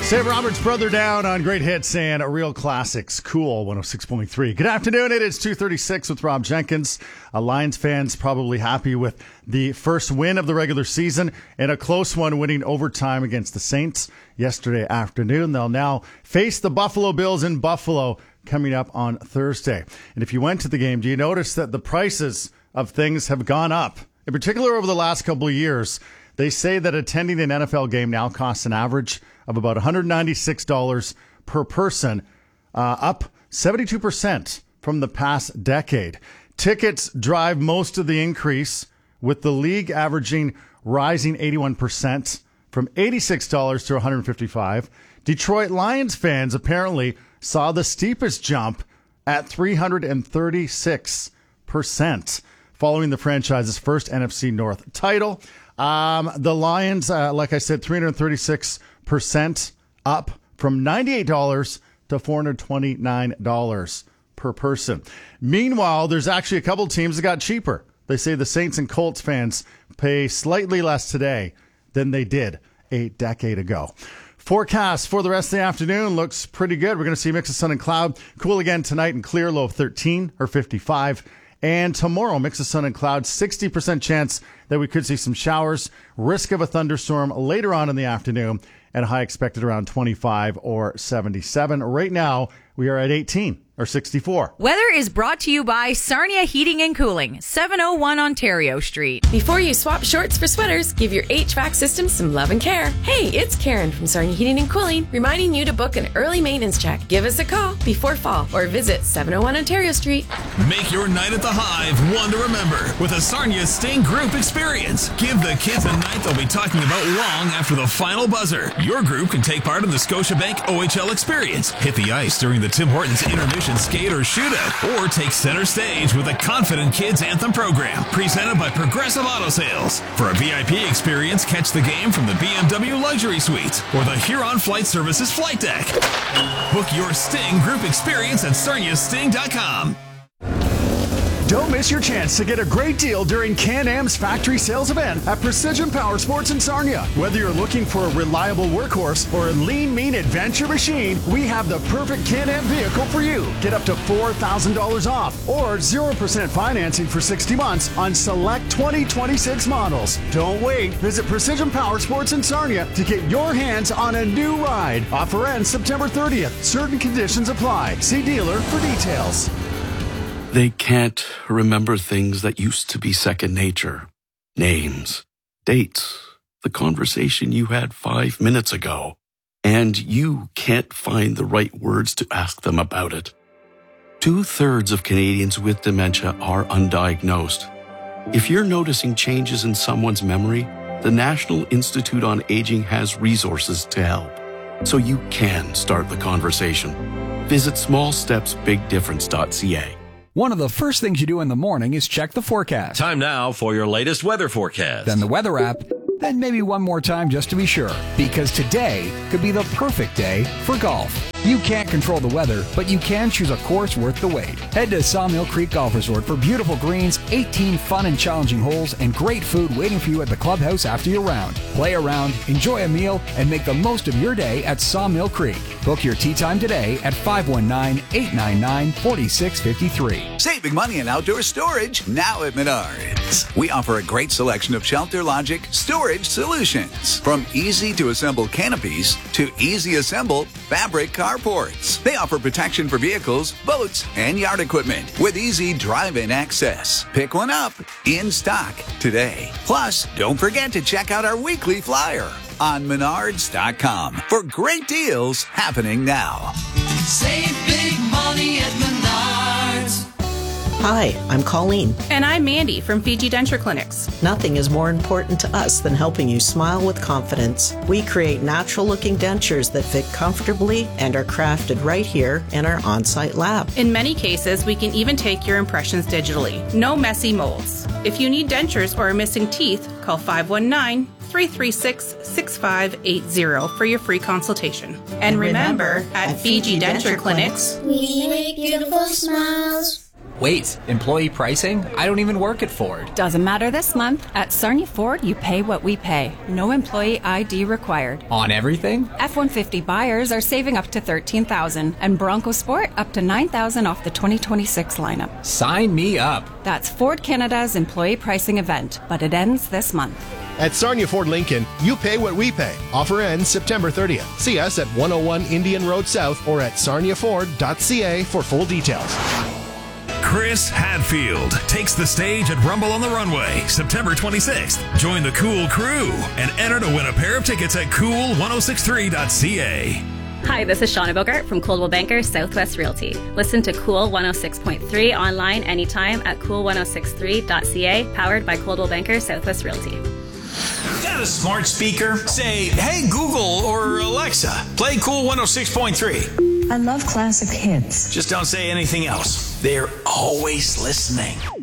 Sam Roberts, Brother Down on Great Hits and Real Classics. Cool 106.3. Good afternoon. It is 2:36 with Rob Jenkins. Lions fans probably happy with the first win of the regular season and a close one, winning overtime against the Saints yesterday afternoon. They'll now face the Buffalo Bills in Buffalo coming up on Thursday. And if you went to the game, do you notice that the prices of things have gone up? In particular, over the last couple of years, they say that attending an NFL game now costs an average of about $196 per person, up 72% from the past decade. Tickets drive most of the increase, with the league rising 81% from $86 to $155. Detroit Lions fans apparently saw the steepest jump at 336%, following the franchise's first NFC North title. The Lions, like I said, 336% up from $98 to $429 per person. Meanwhile, there's actually a couple teams that got cheaper. They say the Saints and Colts fans pay slightly less today than they did a decade ago. Forecast for the rest of the afternoon looks pretty good. We're going to see a mix of sun and cloud. Cool again tonight and clear, low of 13 or 55. And tomorrow, mix of sun and cloud, 60% chance that we could see some showers, risk of a thunderstorm later on in the afternoon, and a high expected around 25 or 77. Right now, we are at 18 or 64. Weather is brought to you by Sarnia Heating and Cooling, 701 Ontario Street. Before you swap shorts for sweaters, give your HVAC system some love and care. Hey, it's Karen from Sarnia Heating and Cooling, reminding you to book an early maintenance check. Give us a call before fall or visit 701 Ontario Street. Make your night at the Hive one to remember with a Sarnia Sting Group experience. Give the kids a night they'll be talking about long after the final buzzer. Your group can take part in the Scotiabank OHL experience. Hit the ice during the Tim Hortons intermission skate or shootout, or take center stage with the Confident Kids Anthem program, presented by Progressive Auto Sales. For a VIP experience, catch the game from the BMW Luxury Suites or the Huron Flight Services flight deck. Book your Sting Group experience at sarniasting.com. Don't miss your chance to get a great deal during Can-Am's factory sales event at Precision Power Sports in Sarnia. Whether you're looking for a reliable workhorse or a lean, mean adventure machine, we have the perfect Can-Am vehicle for you. Get up to $4,000 off or 0% financing for 60 months on select 2026 models. Don't wait. Visit Precision Power Sports in Sarnia to get your hands on a new ride. Offer ends September 30th. Certain conditions apply. See dealer for details. They can't remember things that used to be second nature. Names, dates, the conversation you had 5 minutes ago. And you can't find the right words to ask them about it. 2/3 of Canadians with dementia are undiagnosed. If you're noticing changes in someone's memory, the National Institute on Aging has resources to help. So you can start the conversation. Visit smallstepsbigdifference.ca. One of the first things you do in the morning is check the forecast. Time now for your latest weather forecast. Then the weather app, then maybe one more time just to be sure. Because today could be the perfect day for golf. You can't control the weather, but you can choose a course worth the wait. Head to Sawmill Creek Golf Resort for beautiful greens, 18 fun and challenging holes, and great food waiting for you at the clubhouse after your round. Play around, enjoy a meal, and make the most of your day at Sawmill Creek. Book your tee time today at 519-899-4653. Save big money in outdoor storage now at Menards. We offer a great selection of Shelter Logic storage solutions. From easy to assemble canopies to easy assemble fabric carports. They offer protection for vehicles, boats, and yard equipment with easy drive-in access. Pick one up in stock today. Plus, don't forget to check out our weekly flyer on Menards.com for great deals happening now. Save big money at Menards. Hi, I'm Colleen. And I'm Mandy from Fiji Denture Clinics. Nothing is more important to us than helping you smile with confidence. We create natural-looking dentures that fit comfortably and are crafted right here in our on-site lab. In many cases, we can even take your impressions digitally. No messy molds. If you need dentures or are missing teeth, call 519-336-6580 for your free consultation. And remember, at Fiji Denture Clinics, we make beautiful smiles Wait, employee pricing? I don't even work at Ford. Doesn't matter this month. At Sarnia Ford, you pay what we pay. No employee ID required. On everything? F-150 buyers are saving up to $13,000 and Bronco Sport up to $9,000 off the 2026 lineup. Sign me up. That's Ford Canada's employee pricing event, but it ends this month. At Sarnia Ford Lincoln, you pay what we pay. Offer ends September 30th. See us at 101 Indian Road South or at sarniaford.ca for full details. Chris Hadfield takes the stage at Rumble on the Runway, September 26th. Join the Cool Crew and enter to win a pair of tickets at cool1063.ca. Hi, this is Shauna Bogart from Coldwell Banker Southwest Realty. Listen to Cool 106.3 online anytime at cool1063.ca, powered by Coldwell Banker Southwest Realty. Got a smart speaker? Say, hey Google or Alexa, play Cool 106.3. I love classic hits. Just don't say anything else. They're always listening.